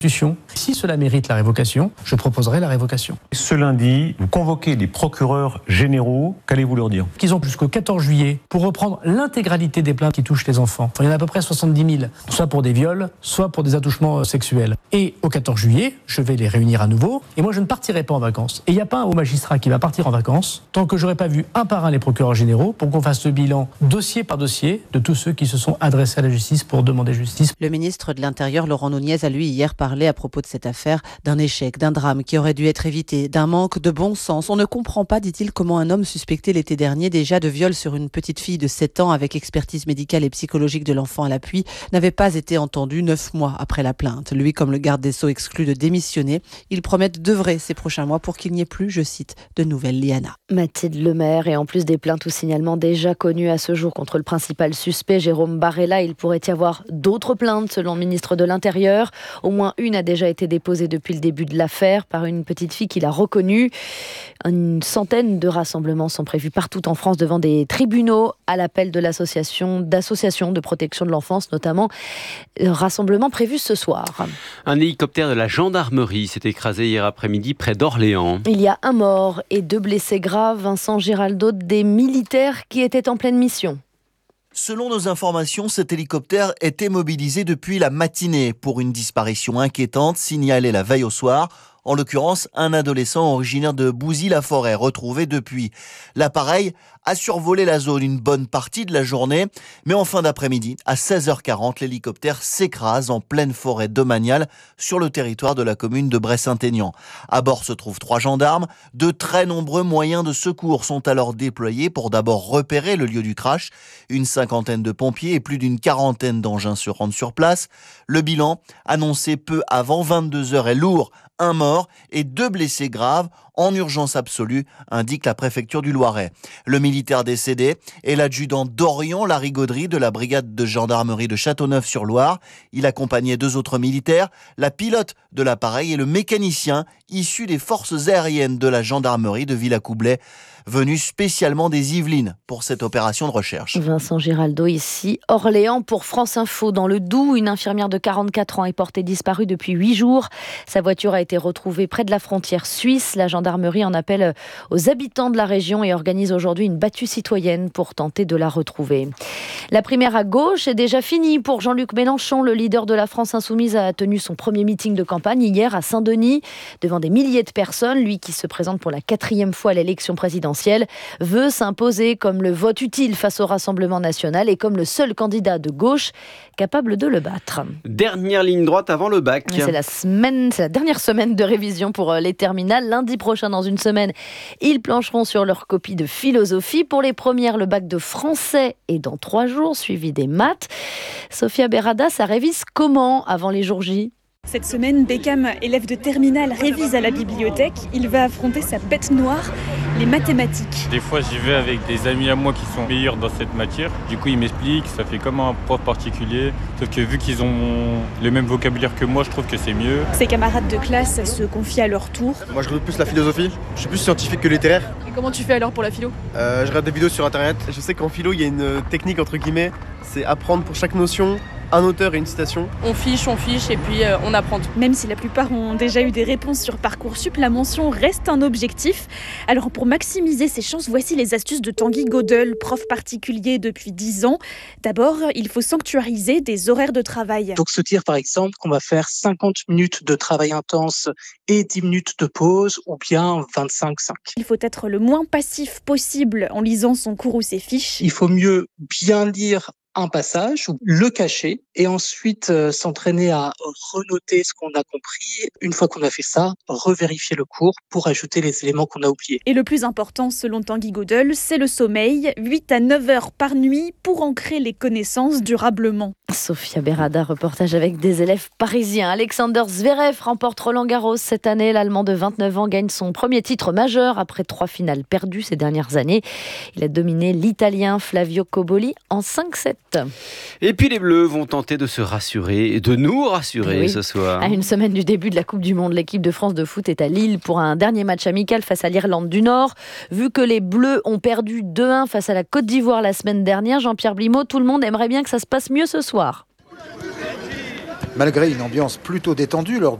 Si cela mérite la révocation, je proposerai la révocation. Ce lundi, vous convoquez les procureurs généraux. Qu'allez-vous leur dire ? Qu'ils ont jusqu'au 14 juillet pour reprendre l'intégralité des plaintes qui touchent les enfants. Il y en a à peu près 70 000, soit pour des viols, soit pour des attouchements sexuels. Et au 14 juillet, je vais les réunir à nouveau. Et moi, je ne partirai pas en vacances. Et il n'y a pas un haut magistrat qui va partir en vacances tant que je n'aurai pas vu un par un les procureurs généraux pour qu'on fasse le bilan dossier par dossier de tous ceux qui se sont adressés à la justice pour demander justice. Le ministre de l'Intérieur, Laurent Nunez, a lui hier parlé à propos de cette affaire d'un échec, d'un drame qui aurait dû être évité, d'un manque de bon sens. On ne comprend pas, dit-il, comment un homme suspecté l'été dernier déjà de viol sur une petite fille de 7 ans avec expertise médicale et psychologique de l'enfant à l'appui n'avait pas été entendu 9 mois après la plainte. Lui, comme le garde des Sceaux, exclut de démissionner. Ils promettent d'œuvrer ces prochains mois pour qu'il n'y ait plus, je cite, de nouvelles lianas. Mathilde Lemaire, et en plus des plaintes ou signalements déjà connus à ce jour contre le principal suspect, Jérôme Barella, il pourrait y avoir d'autres plaintes selon le ministre de l'Intérieur. Au moins une a déjà été déposée depuis le début de l'affaire par une petite fille qu'il a reconnue. Une centaine de rassemblements sont prévus partout en France devant des tribunaux à l'appel de l'association de protection de l'enfance notamment. Rassemblement prévu ce soir. Un hélicoptère de la gendarmerie s'est écrasé hier après-midi près d'Orléans. Il y a un mort et 2 blessés graves. Vincent Giraldo, des militaires qui étaient en pleine mission. Selon nos informations, cet hélicoptère était mobilisé depuis la matinée pour une disparition inquiétante signalée la veille au soir. En l'occurrence, un adolescent originaire de Bouzy-la-Forêt, retrouvé depuis. L'appareil a survolé la zone une bonne partie de la journée, mais en fin d'après-midi, à 16h40, l'hélicoptère s'écrase en pleine forêt domaniale sur le territoire de la commune de Bray-Saint-Aignan. À bord se trouvent 3 gendarmes. De très nombreux moyens de secours sont alors déployés pour d'abord repérer le lieu du crash. Une 50aine de pompiers et plus d'une 40aine d'engins se rendent sur place. Le bilan, annoncé peu avant 22h, est lourd. 1 mort et 2 blessés graves en urgence absolue, indique la préfecture du Loiret. Le militaire décédé est l'adjudant Dorian Larigauderie de la brigade de gendarmerie de Châteauneuf-sur-Loire. Il accompagnait 2 autres militaires, la pilote de l'appareil et le mécanicien issu des forces aériennes de la gendarmerie de Villacoublay, venu spécialement des Yvelines pour cette opération de recherche. Vincent Giraldo ici, Orléans pour France Info. Dans le Doubs, une infirmière de 44 ans est portée disparue depuis 8 jours. Sa voiture a été retrouvée près de la frontière suisse. La gendarmerie en appelle aux habitants de la région et organise aujourd'hui une battue citoyenne pour tenter de la retrouver. La primaire à gauche est déjà finie pour Jean-Luc Mélenchon. Le leader de la France Insoumise a tenu son premier meeting de campagne hier à Saint-Denis devant des milliers de personnes. Lui qui se présente pour la 4e fois à l'élection présidentielle veut s'imposer comme le vote utile face au Rassemblement national et comme le seul candidat de gauche capable de le battre. Dernière ligne droite avant le bac. C'est la dernière semaine de révision pour les terminales. Lundi prochain, dans une semaine, ils plancheront sur leur copie de philosophie. Pour les premières, le bac de français est dans 3 jours, suivi des maths. Sophia Berada, ça révise comment avant les jours J ? Cette semaine, Beckham, élève de terminale, révise à la bibliothèque. Il va affronter sa bête noire, les mathématiques. Des fois, j'y vais avec des amis à moi qui sont meilleurs dans cette matière. Du coup, ils m'expliquent, ça fait comme un prof particulier. Sauf que vu qu'ils ont le même vocabulaire que moi, je trouve que c'est mieux. Ses camarades de classe se confient à leur tour. Moi, je regarde plus la philosophie. Je suis plus scientifique que littéraire. Et comment tu fais alors pour la philo ? Je regarde des vidéos sur internet. Je sais qu'en philo, il y a une technique entre guillemets, c'est apprendre pour chaque notion un auteur et une citation. On fiche et puis on apprend tout. Même si la plupart ont déjà eu des réponses sur Parcoursup, la mention reste un objectif. Alors pour maximiser ses chances, voici les astuces de Tanguy Godel, prof particulier depuis 10 ans. D'abord, il faut sanctuariser des horaires de travail. Donc se dire par exemple qu'on va faire 50 minutes de travail intense et 10 minutes de pause ou bien 25-5. Il faut être le moins passif possible en lisant son cours ou ses fiches. Il faut mieux bien lire un passage ou le cacher et ensuite s'entraîner à renoter ce qu'on a compris. Une fois qu'on a fait ça, revérifier le cours pour ajouter les éléments qu'on a oubliés. Et le plus important, selon Tanguy Godel, c'est le sommeil, 8 à 9 heures par nuit pour ancrer les connaissances durablement. Sophia Berada, reportage avec des élèves parisiens. Alexander Zverev remporte Roland-Garros cette année. L'Allemand de 29 ans gagne son premier titre majeur après 3 finales perdues ces dernières années. Il a dominé l'Italien Flavio Cobolli en 5-7. Et puis les Bleus vont tenter de se rassurer, de nous rassurer ce soir. À une semaine du début de la Coupe du Monde, l'équipe de France de foot est à Lille pour un dernier match amical face à l'Irlande du Nord. Vu que les Bleus ont perdu 2-1 face à la Côte d'Ivoire la semaine dernière, Jean-Pierre Blimaud, tout le monde aimerait bien que ça se passe mieux ce soir. Malgré une ambiance plutôt détendue lors